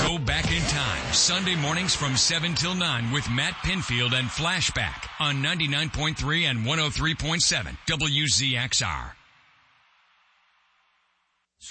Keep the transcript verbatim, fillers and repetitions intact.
Go Back in Time, Sunday mornings from seven till nine with Matt Pinfield and Flashback on ninety-nine point three and one oh three point seven W Z X R.